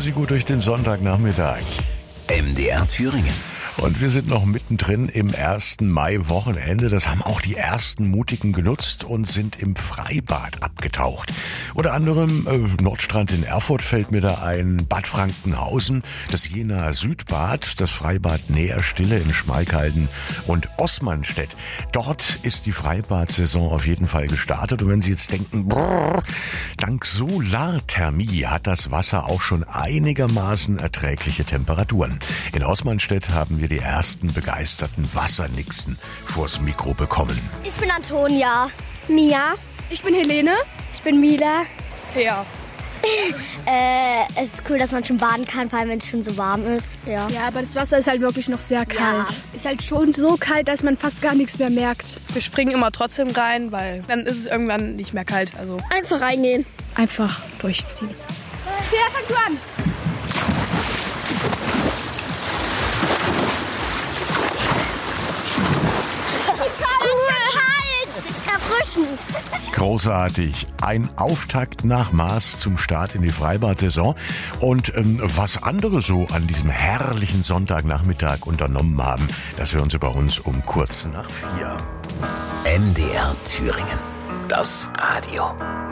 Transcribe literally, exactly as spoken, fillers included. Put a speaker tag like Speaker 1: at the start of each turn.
Speaker 1: Sie gut durch den Sonntagnachmittag.
Speaker 2: M D R Thüringen.
Speaker 1: Und wir sind noch mittendrin im ersten Mai-Wochenende. Das haben auch die ersten Mutigen genutzt und sind im Freibad abgetaucht. Unter anderem äh, Nordstrand in Erfurt fällt mir da ein, Bad Frankenhausen, das Jenaer Südbad, das Freibad Näherstille in Schmalkalden und Osmanstedt. Dort ist die Freibad-Saison auf jeden Fall gestartet. Und wenn Sie jetzt denken, brrr, dank Solarthermie hat das Wasser auch schon einigermaßen erträgliche Temperaturen. In Osmanstedt haben wir die ersten begeisterten Wassernixen vors Mikro bekommen.
Speaker 3: Ich bin Antonia.
Speaker 4: Mia. Ich bin Helene. Ich bin Mila.
Speaker 5: Ja.
Speaker 3: äh, es ist cool, dass man schon baden kann, vor allem wenn es schon so warm ist. Ja.
Speaker 4: Ja, aber das Wasser ist halt wirklich noch sehr kalt.
Speaker 3: Ja.
Speaker 4: Ist halt schon so kalt, dass man fast gar nichts mehr merkt.
Speaker 5: Wir springen immer trotzdem rein, weil dann ist es irgendwann nicht mehr kalt. Also
Speaker 4: Einfach reingehen. Einfach durchziehen. Wer fängt du an?
Speaker 3: Erfrischend.
Speaker 1: Großartig. Ein Auftakt nach Maß zum Start in die Freibad-Saison. Und ähm, was andere so an diesem herrlichen Sonntagnachmittag unternommen haben, das hören Sie bei uns um kurz nach vier.
Speaker 2: M D R Thüringen. Das Radio.